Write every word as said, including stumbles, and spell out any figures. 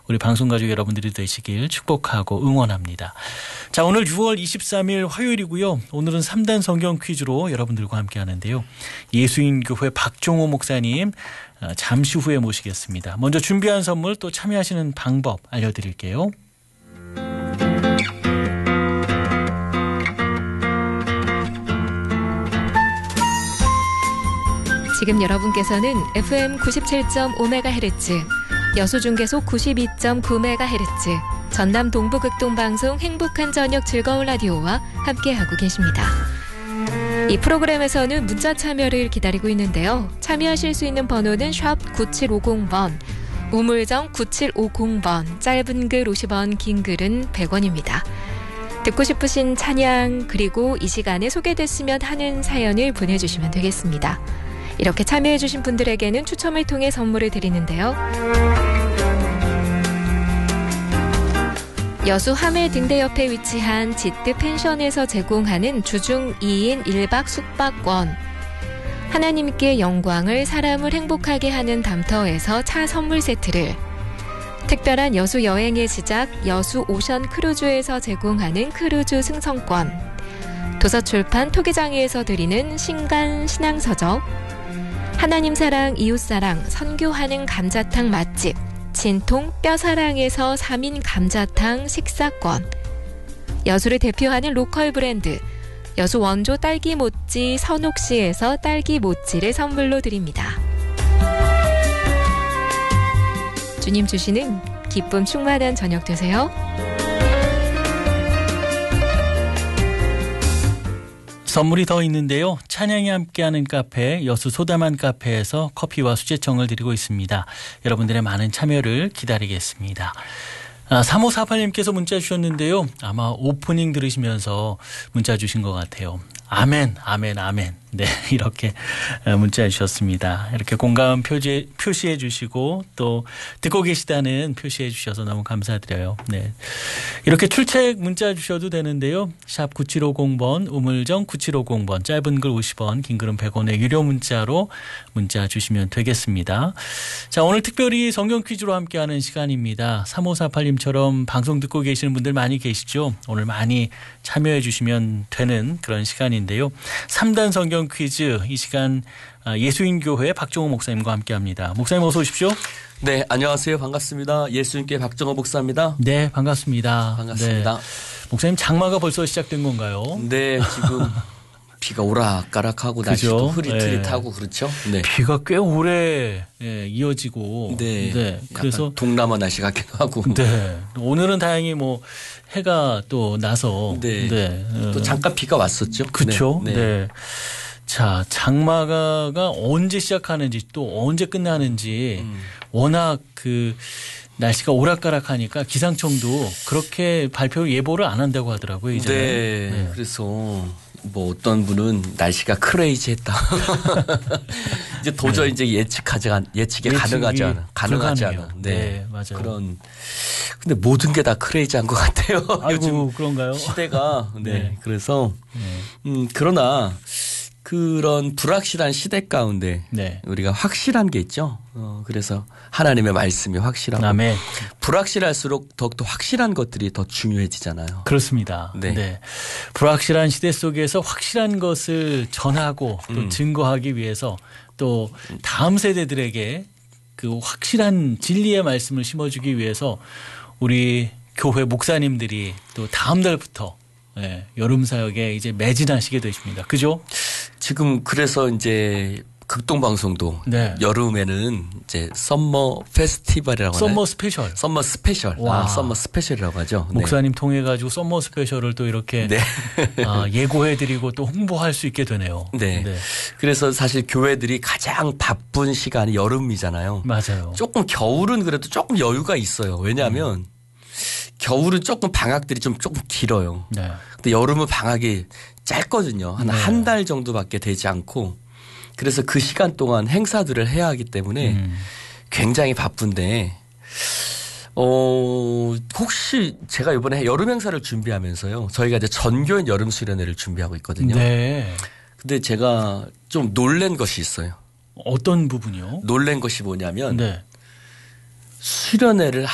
우리 방송가족 여러분들이 되시길 축복하고 응원합니다. 자, 오늘 유월 이십삼일 화요일이고요. 오늘은 삼 단 성경 퀴즈로 여러분들과 함께 하는데요. 예수인교회 박종호 목사님 잠시 후에 모시겠습니다. 먼저 준비한 선물 또 참여하시는 방법 알려드릴게요. 지금 여러분께서는 에프엠 구십칠 점 오 메가헤르츠, 여수중계소 구십이 점 구 메가헤르츠, 전남 동부극동방송 행복한 저녁 즐거운 라디오와 함께하고 계십니다. 이 프로그램에서는 문자 참여를 기다리고 있는데요. 참여하실 수 있는 번호는 샵 구칠오공 번, 우물정 구칠오공 번, 짧은 글 오십 원, 긴 글은 백 원입니다. 듣고 싶으신 찬양 그리고 이 시간에 소개됐으면 하는 사연을 보내주시면 되겠습니다. 이렇게 참여해주신 분들에게는 추첨을 통해 선물을 드리는데요. 여수 하멜 등대 옆에 위치한 지트 펜션에서 제공하는 주중 이 인 일 박 숙박권, 하나님께 영광을 사람을 행복하게 하는 담터에서 차 선물 세트를, 특별한 여수 여행의 시작 여수 오션 크루즈에서 제공하는 크루즈 승선권, 도서출판 토기장에서 드리는 신간 신앙서적, 하나님 사랑 이웃사랑 선교하는 감자탕 맛집 진통 뼈사랑에서 삼 인 감자탕 식사권, 여수를 대표하는 로컬 브랜드 여수 원조 딸기 모찌 선옥시에서 딸기 모찌를 선물로 드립니다. 주님 주시는 기쁨 충만한 저녁 되세요. 선물이 더 있는데요. 찬양이 함께하는 카페 여수 소다만 카페에서 커피와 수제청을 드리고 있습니다. 여러분들의 많은 참여를 기다리겠습니다. 아, 삼오사팔님께서 문자 주셨는데요. 아마 오프닝 들으시면서 문자 주신 것 같아요. 아멘, 아멘, 아멘. 네, 이렇게 문자 주셨습니다. 이렇게 공감 표시, 표시해 주시고 또 듣고 계시다는 표시해 주셔서 너무 감사드려요. 네, 이렇게 출첵 문자 주셔도 되는데요. 샵 구칠오공 번, 우물정 구칠오공 번, 짧은 글 오십 원, 긴 글은 백 원의 유료 문자로 문자 주시면 되겠습니다. 자, 오늘 특별히 성경 퀴즈로 함께하는 시간입니다. 삼오사팔님처럼 방송 듣고 계시는 분들 많이 계시죠? 오늘 많이 참여해 주시면 되는 그런 시간인데요. 삼 단 성경 퀴즈, 이 시간 예수인교회 박종호 목사님과 함께합니다. 목사님 어서 오십시오. 네, 안녕하세요. 반갑습니다. 예수인교회 박종호 목사입니다. 네, 반갑습니다. 반갑습니다. 네. 목사님 장마가 벌써 시작된 건가요? 네, 지금 비가 오락가락하고 날씨도 흐릿흐릿하고 네. 그렇죠. 네. 비가 꽤 오래 예, 이어지고 네, 네. 그래서 동남아 날씨 같기도 하고. 네. 오늘은 다행히 뭐 해가 또 나서 네. 네. 또 잠깐 비가 왔었죠. 그렇죠. 네. 네. 네. 자, 장마가 언제 시작하는지 또 언제 끝나는지 음. 워낙 그 날씨가 오락가락하니까 기상청도 그렇게 발표 예보를 안 한다고 하더라고요. 이제. 네. 네. 그래서 뭐 어떤 분은 날씨가 크레이지했다. 이제 도저히 네. 이제 예측하지 않, 예측이 가능하지 않아. 가능하지 않아. 네. 네, 맞아요. 그런. 근데 모든 게 다 크레이지한 것 같아요. 아이고, 요즘 그런가요? 시대가. 네. 네. 그래서 네. 음, 그러나 그런 불확실한 시대 가운데 네. 우리가 확실한 게 있죠. 어, 그래서 하나님의 말씀이 확실하고 아멘. 불확실할수록 더욱더 확실한 것들이 더 중요해지잖아요. 그렇습니다. 네. 네. 불확실한 시대 속에서 확실한 것을 전하고 또 음. 증거하기 위해서 또 다음 세대들에게 그 확실한 진리의 말씀을 심어주기 위해서 우리 교회 목사님들이 또 다음 달부터 네, 여름 사역에 이제 매진하시게 되십니다. 그죠? 지금 그래서 이제 극동방송도 네. 여름에는 이제 썸머 페스티벌이라고 하나요? 썸머 스페셜. 썸머 스페셜. 와. 아, 썸머 스페셜이라고 하죠. 목사님 네. 통해 가지고 썸머 스페셜을 또 이렇게 네. 아, 예고해드리고 또 홍보할 수 있게 되네요. 네. 네. 그래서 사실 교회들이 가장 바쁜 시간이 여름이잖아요. 맞아요. 조금 겨울은 그래도 조금 여유가 있어요. 왜냐하면 음. 겨울은 조금 방학들이 좀 조금 길어요. 네. 근데 여름은 방학이 짧거든요. 한 한 달 네. 정도밖에 되지 않고 그래서 그 시간 동안 행사들을 해야 하기 때문에 음. 굉장히 바쁜데 어 혹시 제가 이번에 여름 행사를 준비하면서요. 저희가 이제 전교인 여름 수련회를 준비하고 있거든요. 네. 근데 제가 좀 놀란 것이 있어요. 어떤 부분이요? 놀란 것이 뭐냐면 네. 수련회를